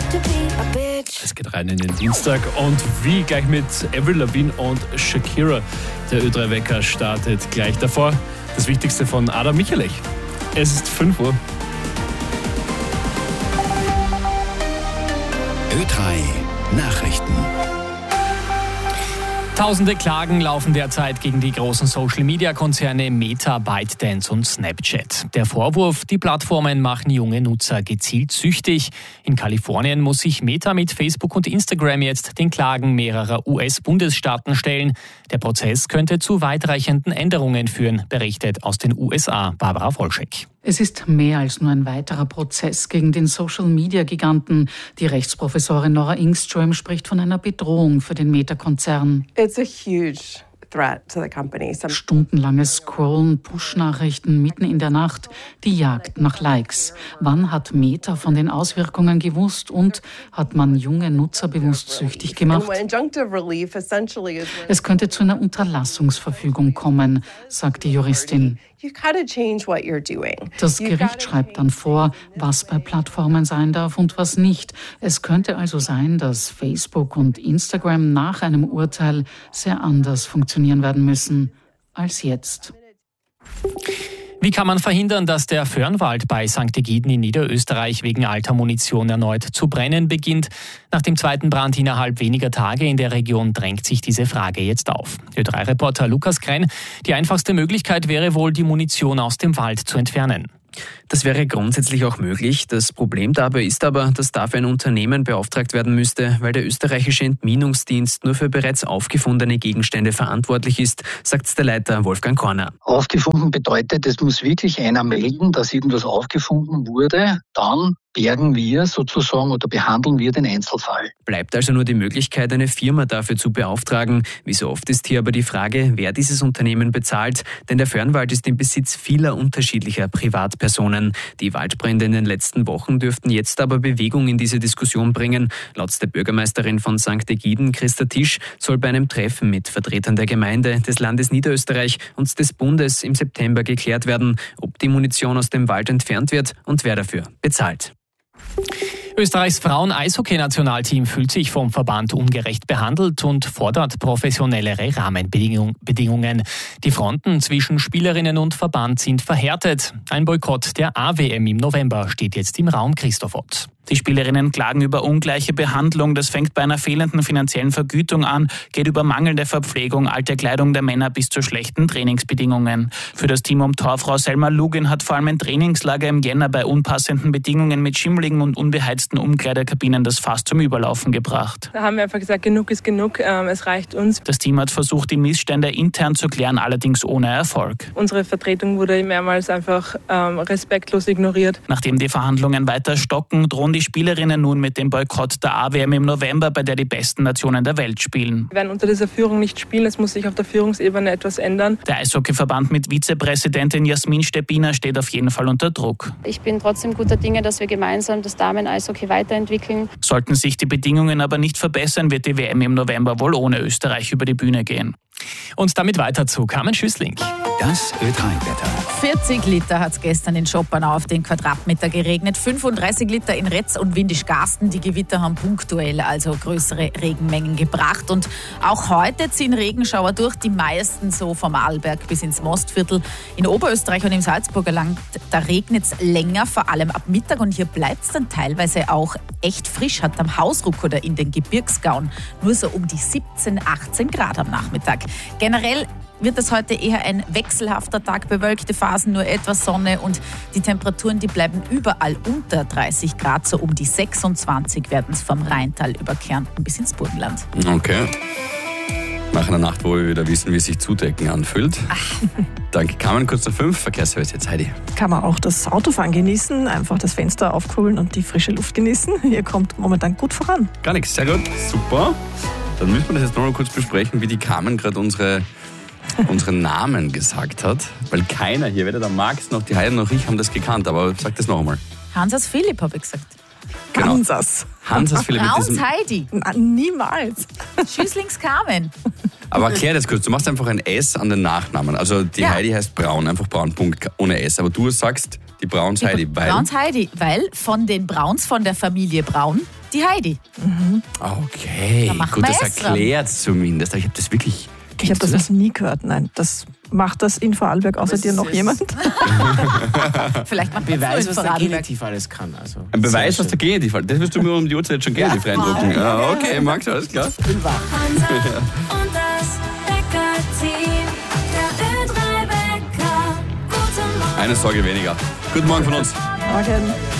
Es geht rein in den Dienstag und wie gleich mit Avril Lavigne und Shakira. Der Ö3-Wecker startet gleich davor. Das Wichtigste von Adam Michalech. Es ist 5 Uhr. Ö3 Nachrichten. Tausende Klagen laufen derzeit gegen die großen Social-Media-Konzerne Meta, ByteDance und Snapchat. Der Vorwurf, die Plattformen machen junge Nutzer gezielt süchtig. In Kalifornien muss sich Meta mit Facebook und Instagram jetzt den Klagen mehrerer US-Bundesstaaten stellen. Der Prozess könnte zu weitreichenden Änderungen führen, berichtet aus den USA Barbara Wolschek. Es ist mehr als nur ein weiterer Prozess gegen den Social-Media-Giganten. Die Rechtsprofessorin Nora Ingström spricht von einer Bedrohung für den Meta-Konzern. It's a huge threat to the company. Stundenlanges Scrollen, Push-Nachrichten mitten in der Nacht, die Jagd nach Likes. Wann hat Meta von den Auswirkungen gewusst und hat man junge Nutzer bewusst süchtig gemacht? Es könnte zu einer Unterlassungsverfügung kommen, sagt die Juristin. Das Gericht schreibt dann vor, was bei Plattformen sein darf und was nicht. Es könnte also sein, dass Facebook und Instagram nach einem Urteil sehr anders funktionieren werden müssen als jetzt. Wie kann man verhindern, dass der Föhrnwald bei St. Egiden in Niederösterreich wegen alter Munition erneut zu brennen beginnt? Nach dem zweiten Brand innerhalb weniger Tage in der Region drängt sich diese Frage jetzt auf. Ö3-Reporter Lukas Krenn, die einfachste Möglichkeit wäre wohl, die Munition aus dem Wald zu entfernen. Das wäre grundsätzlich auch möglich. Das Problem dabei ist aber, dass dafür ein Unternehmen beauftragt werden müsste, weil der österreichische Entminungsdienst nur für bereits aufgefundene Gegenstände verantwortlich ist, sagt der Leiter Wolfgang Korner. Aufgefunden bedeutet, es muss wirklich einer melden, dass irgendwas aufgefunden wurde. Dann bergen wir sozusagen oder behandeln wir den Einzelfall. Bleibt also nur die Möglichkeit, eine Firma dafür zu beauftragen. Wie so oft ist hier aber die Frage, wer dieses Unternehmen bezahlt. Denn der Föhrnwald ist im Besitz vieler unterschiedlicher Privatpersonen. Die Waldbrände in den letzten Wochen dürften jetzt aber Bewegung in diese Diskussion bringen. Laut der Bürgermeisterin von St. Egiden, Christa Tisch, soll bei einem Treffen mit Vertretern der Gemeinde, des Landes Niederösterreich und des Bundes im September geklärt werden, ob die Munition aus dem Wald entfernt wird und wer dafür bezahlt. Österreichs Frauen-Eishockey-Nationalteam fühlt sich vom Verband ungerecht behandelt und fordert professionellere Rahmenbedingungen. Die Fronten zwischen Spielerinnen und Verband sind verhärtet. Ein Boykott der AWM im November steht jetzt im Raum, Christoph Ott. Die Spielerinnen klagen über ungleiche Behandlung. Das fängt bei einer fehlenden finanziellen Vergütung an, geht über mangelnde Verpflegung, alte Kleidung der Männer bis zu schlechten Trainingsbedingungen. Für das Team um Torfrau Selma Lugin hat vor allem ein Trainingslager im Jänner bei unpassenden Bedingungen mit schimmligen und unbeheizten Umkleidekabinen das Fass zum Überlaufen gebracht. Da haben wir einfach gesagt, genug ist genug, es reicht uns. Das Team hat versucht, die Missstände intern zu klären, allerdings ohne Erfolg. Unsere Vertretung wurde mehrmals einfach respektlos ignoriert. Nachdem die Verhandlungen weiter stocken, drohen die Spielerinnen nun mit dem Boykott der AWM im November, bei der die besten Nationen der Welt spielen. Wir werden unter dieser Führung nicht spielen, es muss sich auf der Führungsebene etwas ändern. Der Eishockeyverband mit Vizepräsidentin Jasmin Steppiner steht auf jeden Fall unter Druck. Ich bin trotzdem guter Dinge, dass wir gemeinsam das Damen-Eishockey weiterentwickeln. Sollten sich die Bedingungen aber nicht verbessern, wird die WM im November wohl ohne Österreich über die Bühne gehen. Und damit weiter zu Carmen Schüssling. Das Ö3-Wetter. 40 Liter hat es gestern in Schopenau auf den Quadratmeter geregnet, 35 Liter in Retz und Windisch-Garsten. Die Gewitter haben punktuell also größere Regenmengen gebracht. Und auch heute ziehen Regenschauer durch, die meisten so vom Arlberg bis ins Mostviertel. In Oberösterreich und im Salzburger Land, da regnet es länger, vor allem ab Mittag. Und hier bleibt es dann teilweise auch echt frisch, hat am Hausruck oder in den Gebirgsgauen nur so um die 17, 18 Grad am Nachmittag. Generell wird es heute eher ein wechselhafter Tag, bewölkte Phasen, nur etwas Sonne und die Temperaturen, die bleiben überall unter 30 Grad, so um die 26 werden es vom Rheintal über Kärnten bis ins Burgenland. Okay. Nach einer Nacht, wo wir wieder wissen, wie sich Zudecken anfühlt. Danke. Carmen, kurz nach 5, Verkehrsservice jetzt, Heidi. Kann man auch das Autofahren genießen, einfach das Fenster aufkurbeln und die frische Luft genießen. Hier kommt momentan gut voran. Gar nichts, sehr gut, super. Dann müssen wir das jetzt noch mal kurz besprechen, wie die Carmen gerade unsere Namen gesagt hat. Weil keiner hier, weder der Max noch die Heidi noch ich, haben das gekannt. Aber sag das noch einmal. Hansas Philipp, habe ich gesagt. Genau. Hansas Philipp. Brauns Heidi. Na, niemals. Schüsslings Carmen. Aber erklär das kurz. Du machst einfach ein S an den Nachnamen. Also die Heidi heißt Braun, einfach Braun, Punkt, ohne S. Aber du sagst, die Brauns Heidi. Brauns Heidi, weil von den Brauns, von der Familie Braun, die Heidi. Okay, gut, das erklärt zumindest. Aber ich habe das wirklich... Ich habe das noch nie gehört, nein. Das macht das in Vorarlberg außer dir noch jemand? Vielleicht macht Beweis, was der Genitiv alles kann. Also, ein Beweis, was der Genitiv alles kann. Das wirst du mir um die Uhrzeit schon Genitiv reindrucken. Ja, okay, Max, alles klar. Bin wach. Und das Wecker-Team, der Ö3-Wecker. Guten Morgen. Eine Sorge weniger. Guten Morgen von uns. Morgen.